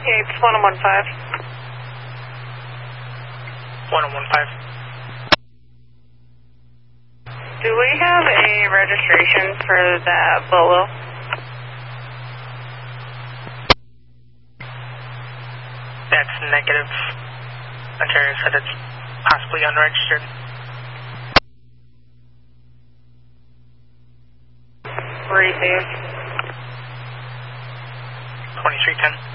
It's 1015. 1015. Do we have a registration for that Bolo? That's negative. Ontario said it's possibly unregistered. Received. 2310.